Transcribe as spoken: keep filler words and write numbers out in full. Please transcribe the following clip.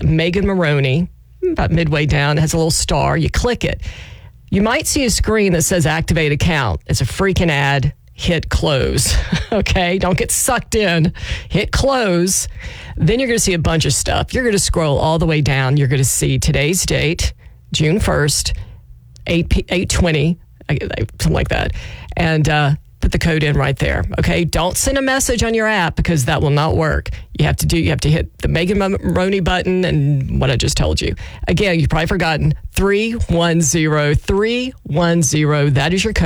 Megan Maroney, about midway down, it has a little star. You click it. You might see a screen that says activate account. It's a freaking ad. Hit close. Okay, don't get sucked in. Hit close. Then you're going to see a bunch of stuff. You're going to scroll all the way down. You're going to see today's date, June first, eight twenty, something like that. And uh, put the code in right there. Okay, don't send a message on your app because that will not work. You have to do. You have to hit the Megan Maroney button and what I just told you. Again, you've probably forgotten three one zero three one zero. That is your code.